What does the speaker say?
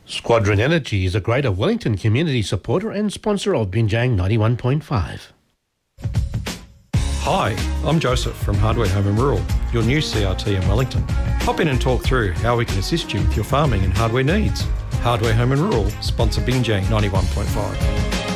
Squadron Energy is a Greater Wellington community supporter and sponsor of Binjang 91.5. Hi, I'm Joseph from Hardware Home and Rural, your new CRT in Wellington. Hop in and talk through how we can assist you with your farming and hardware needs. Hardware Home and Rural, sponsor Binjang 91.5.